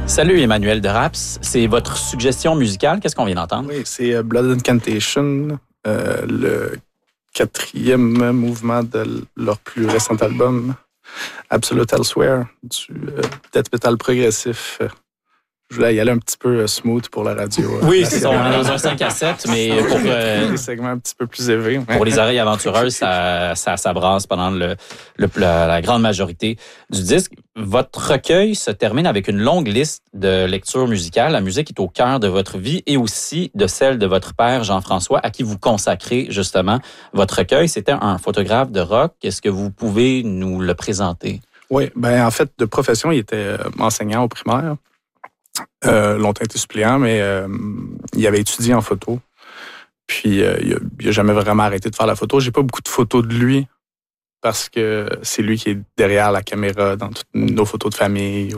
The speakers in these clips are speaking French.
Salut Emmanuel Deraps, c'est votre suggestion musicale. Qu'est-ce qu'on vient d'entendre? Oui, c'est Blood Incantation, le 4e mouvement de leur plus récent album, Absolute Elsewhere, du death metal progressif. Je voulais y aller un petit peu smooth pour la radio. Oui, c'est ça. On est dans un 5 à 7, mais pour des segments un petit peu plus élevés. Pour les oreilles aventureuses, ça brasse pendant la grande majorité du disque. Votre recueil se termine avec une longue liste de lectures musicales. La musique est au cœur de votre vie et aussi de celle de votre père, Jean-François, à qui vous consacrez justement votre recueil. C'était un photographe de rock. Est-ce que vous pouvez nous le présenter? Oui, ben en fait, de profession, il était enseignant au primaire. Longtemps été suppléant, mais il avait étudié en photo. Puis il a jamais vraiment arrêté de faire la photo. J'ai pas beaucoup de photos de lui parce que c'est lui qui est derrière la caméra dans toutes nos photos de famille.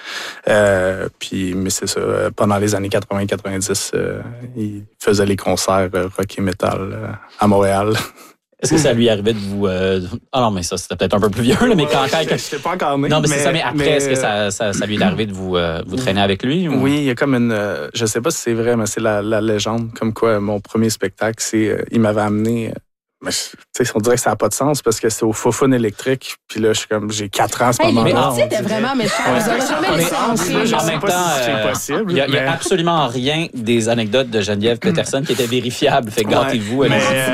Mais c'est ça. Pendant les années 80-90, il faisait les concerts rock et metal à Montréal. Est-ce que ça lui arrivait de vous... Ah non, mais ça, c'était peut-être un peu plus vieux, là, mais quand... Je n'étais pas encore né. Non, mais c'est ça, mais après, est-ce que ça lui est arrivé de vous traîner avec lui? Ou? Oui, il y a comme une... je sais pas si c'est vrai, mais c'est la légende. Comme quoi, mon premier spectacle, c'est... il m'avait amené... on dirait que ça n'a pas de sens parce que c'est au Fofun électrique. Puis là, j'ai 4 ans à ce moment-là. Mais c'était vraiment méchant. En même temps, c'est possible. Il n'y a absolument rien des anecdotes de Geneviève Peterson qui étaient vérifiables. Fait gâtez-vous.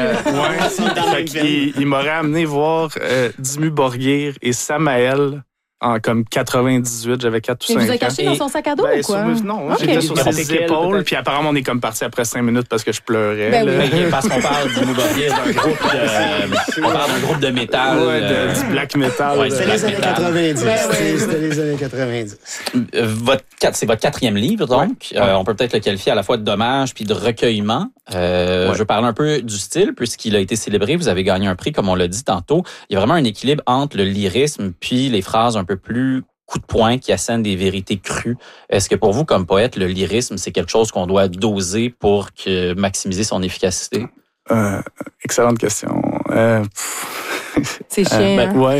Il m'aurait amené voir Dimmu Borgir et Samael en comme 98, j'avais 4 ou 5 ans. Il vous a caché dans son sac à dos ou quoi? Non, j'étais sur ses épaules, puis apparemment on est comme parti après 5 minutes parce que je pleurais. Parce qu'on parle du Borgir, on parle d'un groupe de métal. Du black metal. C'était les années 90. C'était les années 90. C'est votre 4e livre, donc. On peut peut-être le qualifier à la fois de dommage puis de recueillement. Je veux parler un peu du style, puisqu'il a été célébré. Vous avez gagné un prix, comme on l'a dit tantôt. Il y a vraiment un équilibre entre le lyrisme puis les phrases un peu plus coup de poing qui assènent des vérités crues. Est-ce que pour vous, comme poète, le lyrisme, c'est quelque chose qu'on doit doser pour maximiser son efficacité? Excellente question. C'est chiant. Ouais.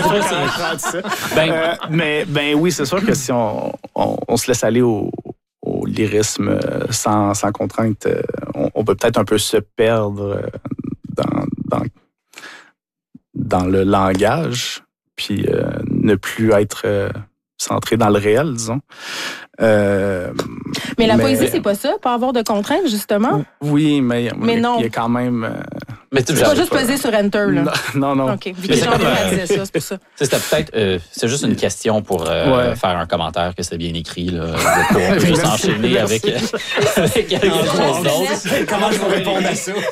Non, oui, c'est sûr que si on se laisse aller au lyrisme sans contrainte, on peut peut-être un peu se perdre dans le langage, puis ne plus être centré dans le réel, disons. Mais la poésie, c'est pas ça? Pas avoir de contraintes, justement? Oui, mais non. Il y a quand même... c'est pas juste peser sur Enter, là. Non. OK. Vu que Jean disait ça, c'est pour ça. C'est juste une question pour faire un commentaire que c'est bien écrit, là. Pour juste enchaîner avec quelque chose d'autre. Comment je vais répondre à ça?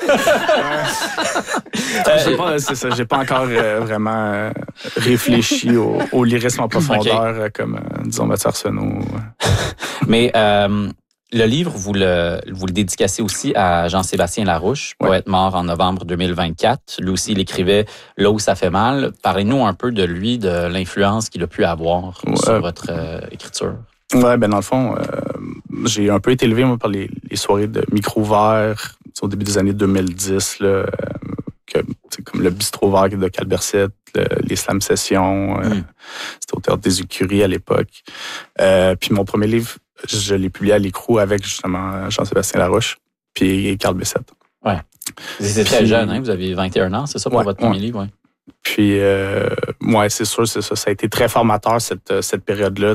C'est ça. J'ai pas encore vraiment réfléchi au lyrisme en profondeur, comme, disons, Mathieu Arsenault. Mais le livre, vous le dédicacez aussi à Jean-Sébastien Larouche, poète mort en novembre 2024. Lui aussi, il écrivait « Là où ça fait mal ». Parlez-nous un peu de lui, de l'influence qu'il a pu avoir sur votre écriture. Ouais, dans le fond, j'ai un peu été élevé moi, par les soirées de micro vert au début des années 2010, là, comme le bistrot vert de Calberset, les slam sessions. C'était au Théâtre des Écuries à l'époque. Puis mon premier livre, je l'ai publié à l'écrou avec justement Jean-Sébastien Larouche puis Carl Bessette. Ouais. Vous étiez très jeune, hein? Vous avez 21 ans, c'est ça pour votre premier livre? Ouais. Puis, c'est sûr, c'est ça. Ça a été très formateur, cette période-là.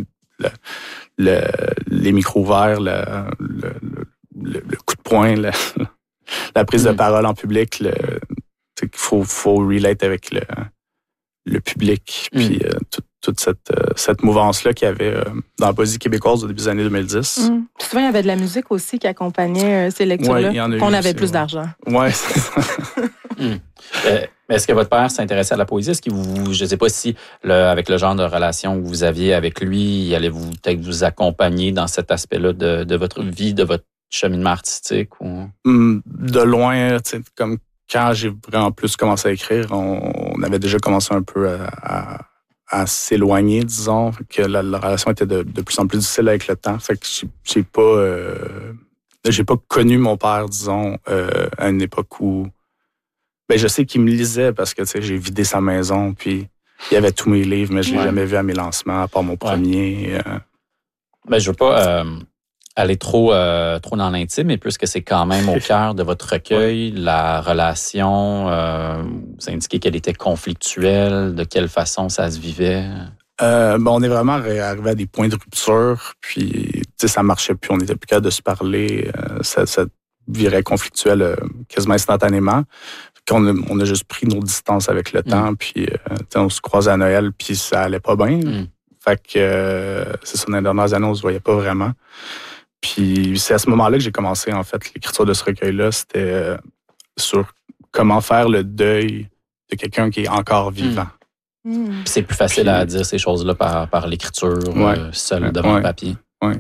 Les micros verts, le coup de poing, la prise de parole en public, qu'il faut relate avec le public, puis toute cette mouvance-là qu'il y avait dans la poésie québécoise au début des années 2010. Souvent, il y avait de la musique aussi qui accompagnait ces lectures-là, qu'on avait plus d'argent. Oui, Est-ce que votre père s'intéressait à la poésie? Est-ce que je ne sais pas si, avec le genre de relation que vous aviez avec lui, il allait peut-être vous accompagner dans cet aspect-là de votre vie, de votre cheminement artistique? Ou... De loin, comme quand j'ai vraiment plus commencé à écrire, on avait déjà commencé un peu à s'éloigner, disons, que la relation était de plus en plus difficile avec le temps. Fait que j'ai pas connu mon père, disons, à une époque où je sais qu'il me lisait parce que j'ai vidé sa maison, puis il y avait tous mes livres, mais je l'ai jamais vu à mes lancements, à part mon premier. Ben, je veux pas aller trop dans l'intime, mais puisque c'est quand même au cœur de votre recueil, la relation, vous indiquez qu'elle était conflictuelle, de quelle façon ça se vivait? On est vraiment arrivé à des points de rupture, puis ça marchait plus, on n'était plus capable de se parler, ça virait conflictuel quasiment instantanément. On a juste pris nos distances avec le temps, puis on se croisait à Noël, puis ça allait pas bien. Fait que c'est ça, dans les dernières années, on se voyait pas vraiment. Puis c'est à ce moment-là que j'ai commencé, en fait, l'écriture de ce recueil-là. C'était sur comment faire le deuil de quelqu'un qui est encore vivant. C'est plus facile à dire ces choses-là par l'écriture, seul devant le papier.